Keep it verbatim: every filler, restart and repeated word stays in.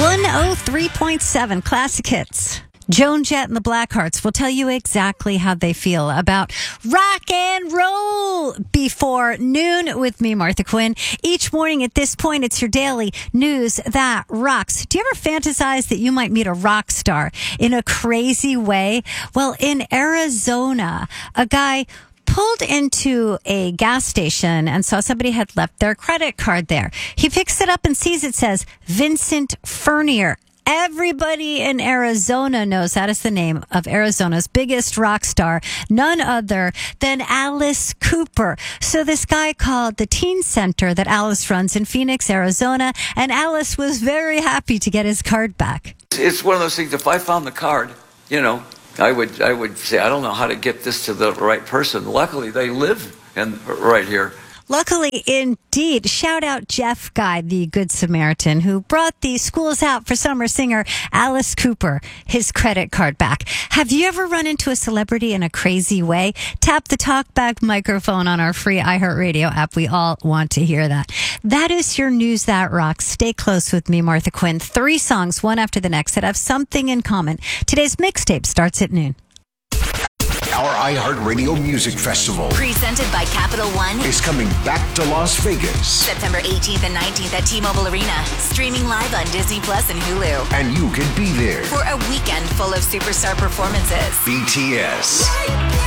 one oh three point seven Classic Hits. Joan Jett and the Blackhearts will tell you exactly how they feel about rock and roll before noon with me, Martha Quinn. Each morning at this point, it's your daily news that rocks. Do you ever fantasize that you might meet a rock star in a crazy way? Well, in Arizona, a guy pulled into a gas station and saw somebody had left their credit card there. He picks it up and sees it says Vincent Furnier. Everybody in Arizona knows that is the name of Arizona's biggest rock star, none other than Alice Cooper. So this guy called the teen center that Alice runs in Phoenix, Arizona, and Alice was very happy to get his card back. It's one of those things, if I found the card, you know, I would I would say, I don't know how to get this to the right person. Luckily, they live in, right here. Luckily, indeed. Shout out Jeff Guy, the Good Samaritan, who brought the Schools Out for Summer singer Alice Cooper his credit card back. Have you ever run into a celebrity in a crazy way? Tap the talkback microphone on our free iHeartRadio app. We all want to hear that. That is your news that rocks. Stay close with me, Martha Quinn. Three songs, one after the next, that have something in common. Today's mixtape starts at noon. Our iHeartRadio Music Festival, presented by Capital One, is coming back to Las Vegas. September eighteenth and nineteenth at T-Mobile Arena. Streaming live on Disney Plus and Hulu. And you can be there for a weekend full of superstar performances. B T S,